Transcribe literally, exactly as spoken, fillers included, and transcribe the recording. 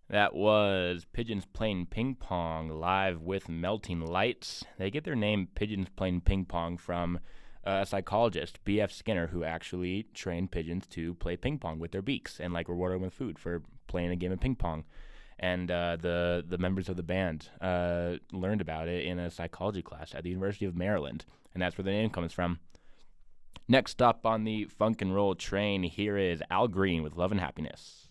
That was Pigeons Playing Ping Pong live with Melting Lights. They get their name Pigeons Playing Ping Pong from a psychologist, B F. Skinner, who actually trained pigeons to play ping pong with their beaks and like reward them with food for playing a game of ping pong. And uh, the the members of the band uh, learned about it in a psychology class at the University of Maryland, and that's where the name comes from. Next up on the funk and roll train, here is Al Green with Love and Happiness.